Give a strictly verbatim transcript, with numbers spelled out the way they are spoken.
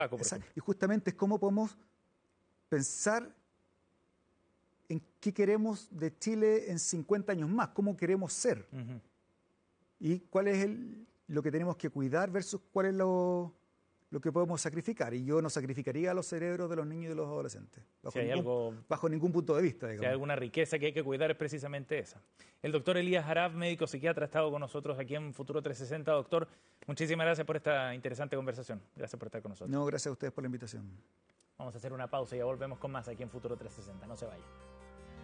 Paco, por Exacto. ejemplo. Y justamente es cómo podemos pensar en qué queremos de Chile en cincuenta años más, cómo queremos ser. Uh-huh. Y cuál es el, lo que tenemos que cuidar versus cuál es lo, lo que podemos sacrificar. Y yo no sacrificaría los cerebros de los niños y de los adolescentes, bajo, Si hay ningún, algo, bajo ningún punto de vista. si hay alguna riqueza que hay que cuidar es precisamente esa. El doctor Elías Jarab, médico psiquiatra, ha estado con nosotros aquí en Futuro trescientos sesenta. Doctor, muchísimas gracias por esta interesante conversación. Gracias por estar con nosotros. No, gracias a ustedes por la invitación. Vamos a hacer una pausa y ya volvemos con más aquí en Futuro trescientos sesenta. No se vayan.